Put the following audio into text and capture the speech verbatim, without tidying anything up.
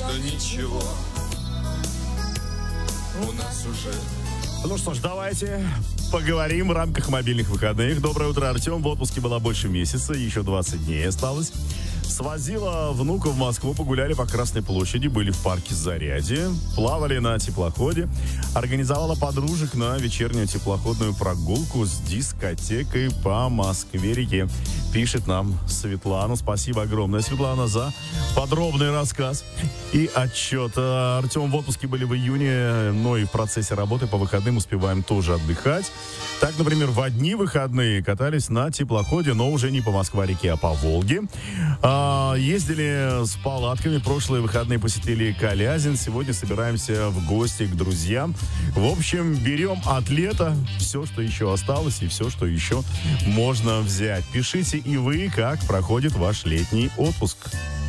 что ничего у нас уже. Ну что ж, давайте поговорим в рамках мобильных выходных. Доброе утро, Артем. В отпуске была больше месяца, еще двадцать дней осталось. Свозила внука в Москву, погуляли по Красной площади, были в парке Зарядье, плавали на теплоходе, организовала подружек на вечернюю теплоходную прогулку с дискотекой по Москве-реке. Пишет нам Светлана. Спасибо огромное, Светлана, за подробный рассказ и отчет. Артем, в отпуске были в июне, но и в процессе работы по выходным успеваем тоже отдыхать. Так, например, в одни выходные катались на теплоходе, но уже не по Москва-реке, а по Волге. А, ездили с палатками, прошлые выходные посетили Калязин, сегодня собираемся в гости к друзьям. В общем, берем от лета все, что еще осталось, и все, что еще можно взять. Пишите и вы, как проходит ваш летний отпуск.